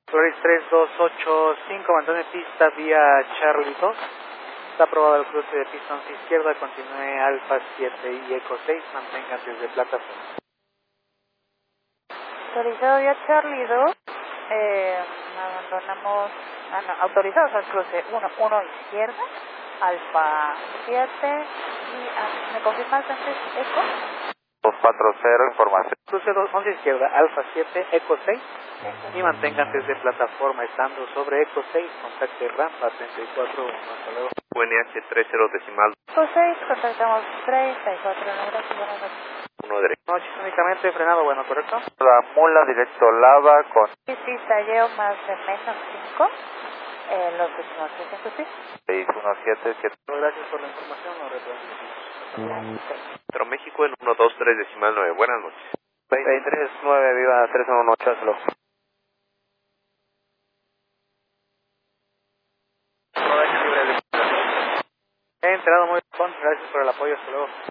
Flores 3285, mantén pista vía Charlie 2. Está aprobado el cruce de pista 11 izquierda, continúe Alfa 7 y Eco 6, mantengan desde plataforma. Autorizado vía Charlie 2, abandonamos, autorizados al cruce 1 izquierda, Alfa 7 y, ¿me confirmas antes Eco? 240, información. Cruce 11 izquierda, Alfa 7, Eco 6 y mantengan desde plataforma estando sobre Eco 6, contacte rampa 34, hasta luego. UNH 30 decimal. Eco 6, contactamos 34, gracias, buenas noches. 1 derecho. Noches únicamente frenado, bueno, ¿correcto? La mula directo Lava con Sí, talleo más de menos 5, los últimos 300 sí. 6177. Gracias por la información, no retorno. Centro México en 123 decimal 9. Buenas noches. 239, viva 318, hazlo. He entrado muy bien, gracias por el apoyo, hasta luego.